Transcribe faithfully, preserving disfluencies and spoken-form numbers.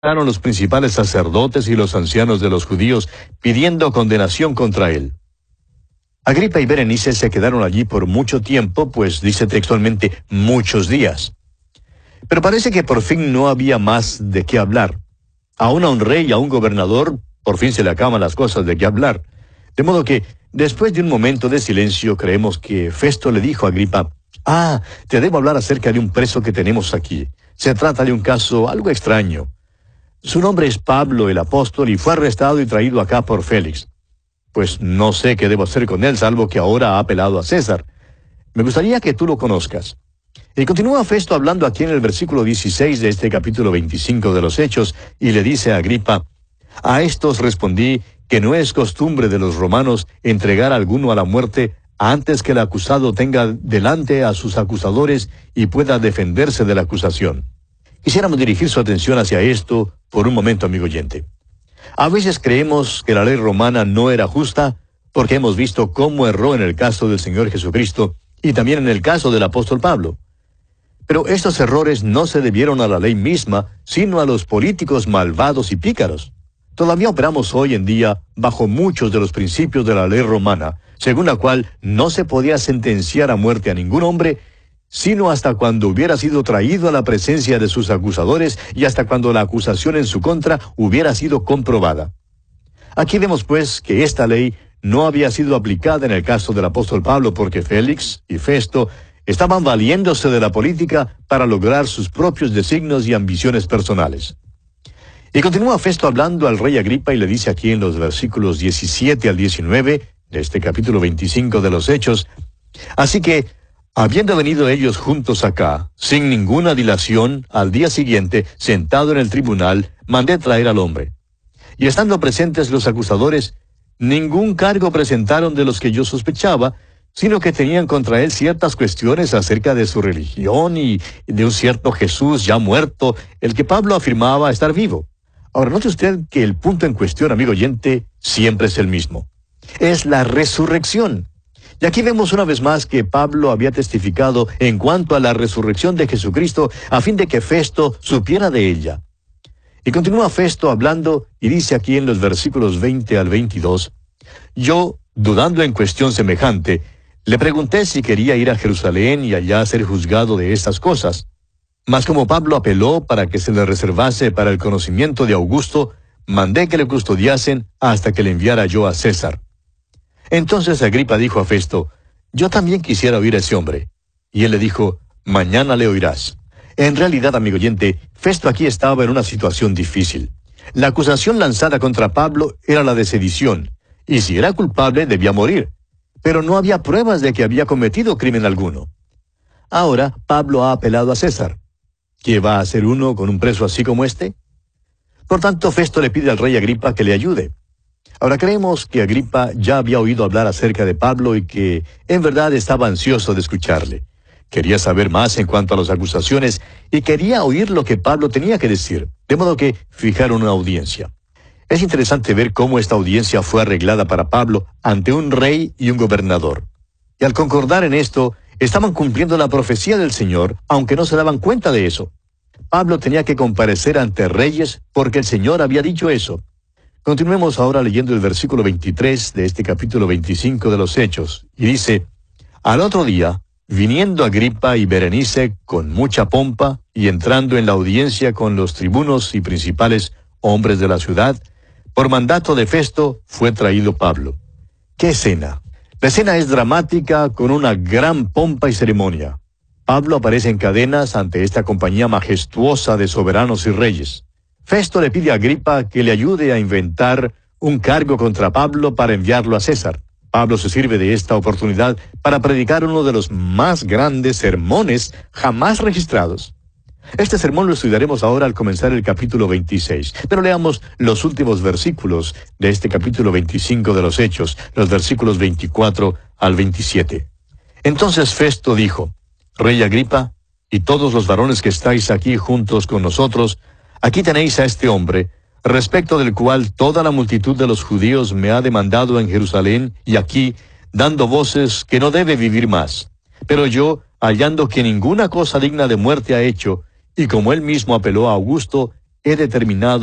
Llegaron los principales sacerdotes y los ancianos de los judíos pidiendo condenación contra él. Agripa y Berenice se quedaron allí por mucho tiempo, pues dice textualmente muchos días. Pero parece que por fin no había más de qué hablar. Aún a un rey y a un gobernador por fin se le acaban las cosas de qué hablar. De modo que, después de un momento de silencio, creemos que Festo le dijo a Agripa: «Ah, te debo hablar acerca de un preso que tenemos aquí. Se trata de un caso algo extraño. Su nombre es Pablo el apóstol y fue arrestado y traído acá por Félix. Pues no sé qué debo hacer con él, salvo que ahora ha apelado a César. Me gustaría que tú lo conozcas». Y continúa Festo hablando aquí en el versículo dieciséis de este capítulo veinticinco de los Hechos, y le dice a Agripa: «A estos respondí que no es costumbre de los romanos entregar a alguno a la muerte antes que el acusado tenga delante a sus acusadores y pueda defenderse de la acusación». Quisiéramos dirigir su atención hacia esto por un momento, amigo oyente. A veces creemos que la ley romana no era justa porque hemos visto cómo erró en el caso del Señor Jesucristo y también en el caso del apóstol Pablo. Pero estos errores no se debieron a la ley misma, sino a los políticos malvados y pícaros. Todavía operamos hoy en día bajo muchos de los principios de la ley romana, según la cual no se podía sentenciar a muerte a ningún hombre, sino hasta cuando hubiera sido traído a la presencia de sus acusadores y hasta cuando la acusación en su contra hubiera sido comprobada. Aquí vemos pues que esta ley no había sido aplicada en el caso del apóstol Pablo porque Félix y Festo estaban valiéndose de la política para lograr sus propios designios y ambiciones personales. Y continúa Festo hablando al rey Agripa y le dice aquí en los versículos diecisiete al diecinueve de este capítulo veinticinco de los Hechos: «Así que, habiendo venido ellos juntos acá, sin ninguna dilación, al día siguiente, sentado en el tribunal, mandé traer al hombre. Y estando presentes los acusadores, ningún cargo presentaron de los que yo sospechaba, sino que tenían contra él ciertas cuestiones acerca de su religión y de un cierto Jesús ya muerto, el que Pablo afirmaba estar vivo». Ahora, note usted que el punto en cuestión, amigo oyente, siempre es el mismo. Es la resurrección. Y aquí vemos una vez más que Pablo había testificado en cuanto a la resurrección de Jesucristo a fin de que Festo supiera de ella. Y continúa Festo hablando y dice aquí en los versículos veinte al veintidós: «Yo, dudando en cuestión semejante, le pregunté si quería ir a Jerusalén y allá ser juzgado de estas cosas. Mas como Pablo apeló para que se le reservase para el conocimiento de Augusto, mandé que le custodiasen hasta que le enviara yo a César». Entonces Agripa dijo a Festo: «Yo también quisiera oír a ese hombre». Y él le dijo: «Mañana le oirás». En realidad, amigo oyente, Festo aquí estaba en una situación difícil. La acusación lanzada contra Pablo era la de sedición, y si era culpable debía morir. Pero no había pruebas de que había cometido crimen alguno. Ahora Pablo ha apelado a César. ¿Qué va a hacer uno con un preso así como este? Por tanto, Festo le pide al rey Agripa que le ayude. Ahora creemos que Agripa ya había oído hablar acerca de Pablo y que en verdad estaba ansioso de escucharle. Quería saber más en cuanto a las acusaciones y quería oír lo que Pablo tenía que decir, de modo que fijaron una audiencia. Es interesante ver cómo esta audiencia fue arreglada para Pablo ante un rey y un gobernador. Y al concordar en esto, estaban cumpliendo la profecía del Señor, aunque no se daban cuenta de eso. Pablo tenía que comparecer ante reyes porque el Señor había dicho eso. Continuemos ahora leyendo el versículo veintitrés de este capítulo veinticinco de los Hechos, y dice: «Al otro día, viniendo Agripa y Berenice con mucha pompa, y entrando en la audiencia con los tribunos y principales hombres de la ciudad, por mandato de Festo fue traído Pablo». ¿Qué escena? La escena es dramática con una gran pompa y ceremonia. Pablo aparece en cadenas ante esta compañía majestuosa de soberanos y reyes. Festo le pide a Agripa que le ayude a inventar un cargo contra Pablo para enviarlo a César. Pablo se sirve de esta oportunidad para predicar uno de los más grandes sermones jamás registrados. Este sermón lo estudiaremos ahora al comenzar el capítulo veintiséis, pero leamos los últimos versículos de este capítulo veinticinco de los Hechos, los versículos veinticuatro al veintisiete. Entonces Festo dijo: «Rey Agripa, y todos los varones que estáis aquí juntos con nosotros, aquí tenéis a este hombre, respecto del cual toda la multitud de los judíos me ha demandado en Jerusalén y aquí, dando voces que no debe vivir más. Pero yo, hallando que ninguna cosa digna de muerte ha hecho, y como él mismo apeló a Augusto, he determinado